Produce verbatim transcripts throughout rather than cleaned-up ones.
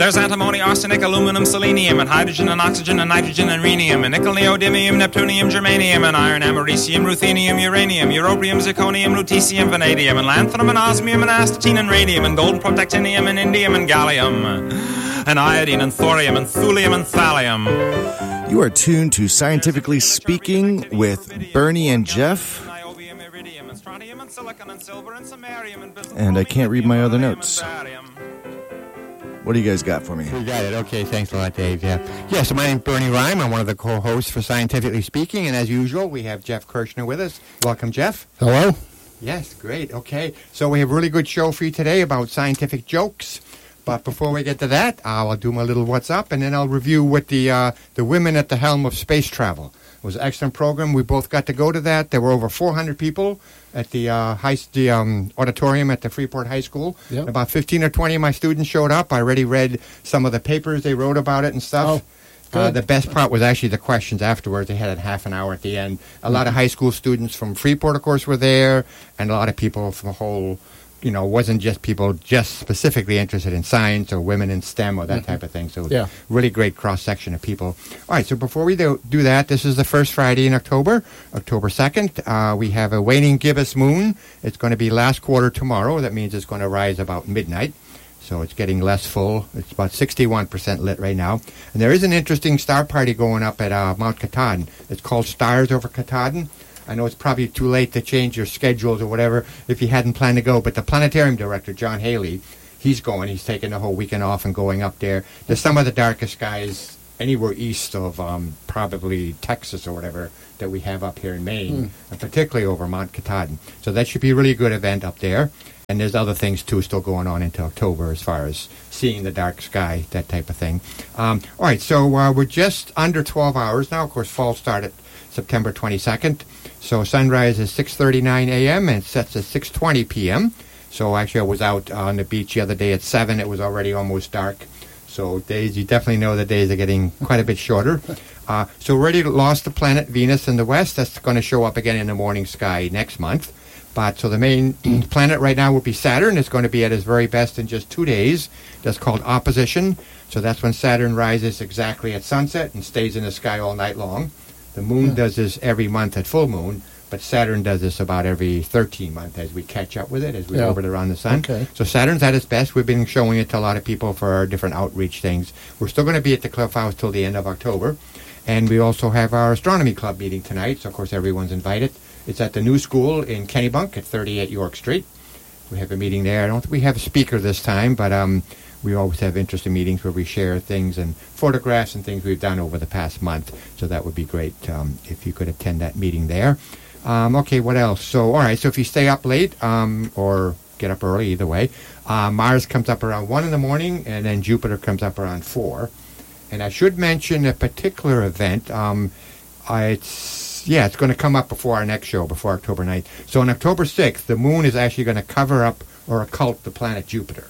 There's antimony, arsenic, aluminum, selenium, and hydrogen and oxygen and nitrogen and rhenium, and nickel, neodymium, neptunium, germanium, and iron, americium, ruthenium, uranium, europium, zirconium, lutetium, vanadium, and lanthanum, and osmium, and astatine, and radium, and gold, protactinium, and indium, and gallium, and iodine, and thorium, and thulium, and thallium. You are tuned to Scientifically Speaking with Bernie and Jeff. And I can't read my other notes. What do you guys got for me? We got it. Okay, thanks a lot, Dave. Yeah, yeah. So my name's Bernie Rhyme. I'm one of the co-hosts for Scientifically Speaking, and as usual, we have Jeff Kirshner with us. Welcome, Jeff. Hello. Yes, great. Okay, so we have a really good show for you today about scientific jokes. But before we get to that, I'll do my little what's up, and then I'll review what the uh, the women at the helm of space travel. It was an excellent program. We both got to go to that. There were over four hundred people at the uh, high, the um, auditorium at the Freeport High School. Yep. About fifteen or twenty of my students showed up. I already read some of the papers they wrote about it and stuff. Oh, uh, the best part was actually the questions afterwards. They had a half an hour at the end. A lot of high school students from Freeport, of course, were there, and a lot of people from the whole... You know, it wasn't just people just specifically interested in science or women in STEM or that mm-hmm. type of thing. So yeah. really great cross-section of people. All right, so before we do, do that, this is the first Friday in October, October second. Uh, we have a waning gibbous moon. It's going to be last quarter tomorrow. That means it's going to rise about midnight. So it's getting less full. It's about sixty-one percent lit right now. And there is an interesting star party going up at uh, Mount Katahdin. It's called Stars Over Katahdin. I know it's probably too late to change your schedules or whatever if you hadn't planned to go, but the planetarium director, John Haley, he's going. He's taking the whole weekend off and going up there. There's some of the darkest skies anywhere east of um, probably Texas or whatever that we have up here in Maine, mm. and particularly over Mount Katahdin. So that should be a really good event up there. And there's other things, too, still going on into October as far as seeing the dark sky, that type of thing. Um, all right, so uh, we're just under twelve hours now. Of course, fall started September twenty-second. So sunrise is six thirty-nine a.m. and sets at six twenty p.m. So actually I was out on the beach the other day at seven. It was already almost dark. So days, you definitely know the days are getting quite a bit shorter. Uh, so we already lost the planet Venus in the west. That's going to show up again in the morning sky next month. But so the main planet right now would be Saturn. It's going to be at its very best in just two days. That's called opposition. So that's when Saturn rises exactly at sunset and stays in the sky all night long. The moon yeah. does this every month at full moon, but Saturn does this about every thirteen months as we catch up with it, as we yeah. orbit around the sun. Okay. So Saturn's at its best. We've been showing it to a lot of people for our different outreach things. We're still going to be at the Cliff House till the end of October. And we also have our Astronomy Club meeting tonight, so of course everyone's invited. It's at the new school in Kennebunk at thirty-eight York Street. We have a meeting there. I don't think we have a speaker this time, but... um. We always have interesting meetings where we share things and photographs and things we've done over the past month. So that would be great um, if you could attend that meeting there. Um, okay, what else? So, all right, so if you stay up late um, or get up early, either way, uh, Mars comes up around one in the morning, and then Jupiter comes up around four. And I should mention a particular event. Um, uh, it's Yeah, it's going to come up before our next show, before October ninth. So on October sixth, the moon is actually going to cover up or occult the planet Jupiter.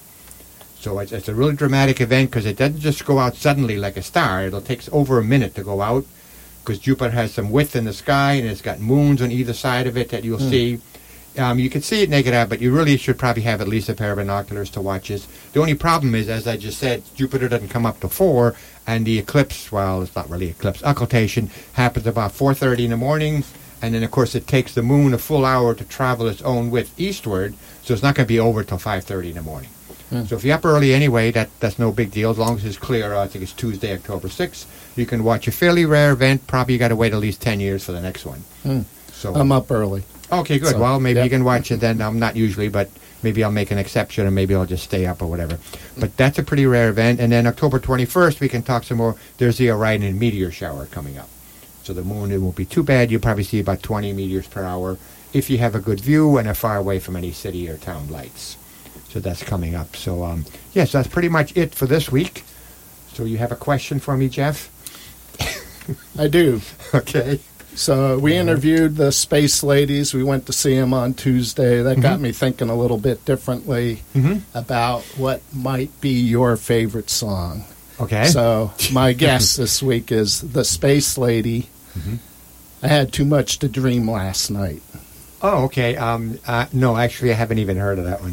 So it's, it's a really dramatic event because it doesn't just go out suddenly like a star. It'll take over a minute to go out because Jupiter has some width in the sky and it's got moons on either side of it that you'll mm. see. Um, you can see it naked eye, but you really should probably have at least a pair of binoculars to watch this. The only problem is, as I just said, Jupiter doesn't come up to four, and the eclipse, well, it's not really eclipse, occultation, happens about four thirty in the morning, and then, of course, it takes the moon a full hour to travel its own width eastward, so it's not going to be over till five thirty in the morning. Mm. So if you're up early anyway, that, that's no big deal. As long as it's clear, I think it's Tuesday, October sixth. You can watch a fairly rare event. Probably you got to wait at least ten years for the next one. Mm. So I'm up early. Okay, good. So, well, maybe yep. you can watch it then. I'm not usually, but maybe I'll make an exception, or maybe I'll just stay up or whatever. But that's a pretty rare event. And then October twenty-first, we can talk some more. There's the Orion meteor shower coming up. So the moon, it won't be too bad. You'll probably see about twenty meteors per hour if you have a good view and are far away from any city or town lights. So that's coming up. So, um, yes, that's pretty much it for this week. So you have a question for me, Jeff? I do. Okay. So we interviewed the Space Ladies. We went to see them on Tuesday. That mm-hmm. got me thinking a little bit differently mm-hmm. about what might be your favorite song. Okay. So my guess this week is The Space Lady. Mm-hmm. I had too much to dream last night. Oh, okay. Um, uh, no, actually, I haven't even heard of that one.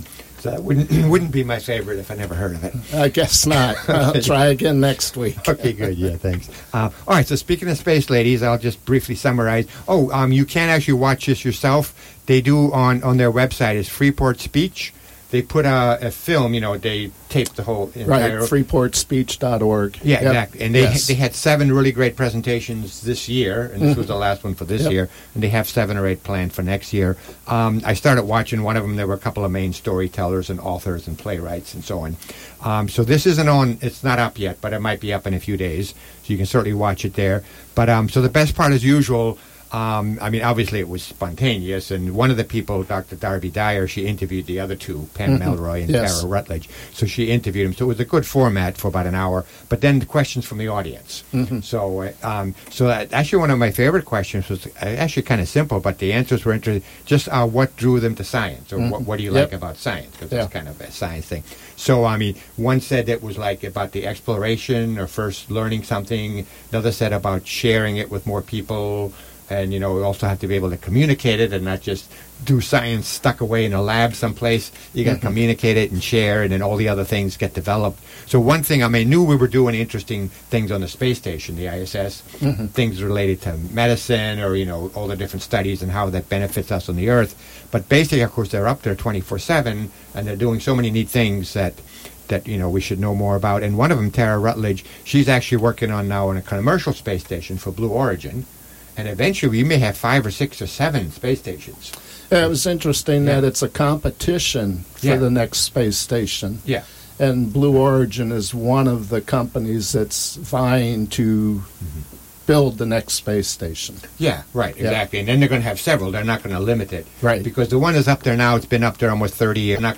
So that wouldn't wouldn't be my favorite if I never heard of it. I guess not. I'll try again next week. Okay, good. Yeah, thanks. Uh, all right, so speaking of space ladies, I'll just briefly summarize. Oh, um, you can actually watch this yourself. They do on, on their website is Freeport Speech. They put a, a film, you know, they taped the whole entire... Right, freeport speech dot org. Yeah, Yep. exactly. And they Yes. they had seven really great presentations this year, and this was the last one for this Yep. year, and they have seven or eight planned for next year. Um, I started watching one of them. There were a couple of main storytellers and authors and playwrights and so on. Um, so this isn't on, it's not up yet, but it might be up in a few days, so you can certainly watch it there. But um, so the best part, as usual... Um, I mean, obviously it was spontaneous, and one of the people, Doctor Darby Dyer, she interviewed the other two, Pam Mhm. Melroy and Yes. Tara Rutledge. So she interviewed them. So it was a good format for about an hour. But then the questions from the audience. Mhm. So, uh, um, so that, actually one of my favorite questions was uh, actually kind of simple, but the answers were interesting. Just uh, what drew them to science, or what, what do you Yep. like about science? Because Yeah. it's kind of a science thing. So, I mean, one said it was like about the exploration or first learning something. Another said about sharing it with more people. And, you know, we also have to be able to communicate it and not just do science stuck away in a lab someplace. You got to communicate it and share, and then all the other things get developed. So one thing, I mean, I knew we were doing interesting things on the space station, the I S S, Mhm. things related to medicine or, you know, all the different studies and how that benefits us on the Earth. But basically, of course, they're up there twenty-four seven, and they're doing so many neat things that that, you know, we should know more about. And one of them, Tara Rutledge, she's actually working on now on a commercial space station for Blue Origin. And eventually, we may have five or six or seven space stations. Yeah, it was interesting Yeah. that it's a competition for Yeah. the next space station. Yeah. And Blue Origin is one of the companies that's vying to build the next space station. Yeah, right, Yeah. exactly. And then they're going to have several. They're not going to limit it. Right. Because the one is up there now, it's been up there almost thirty years. They're not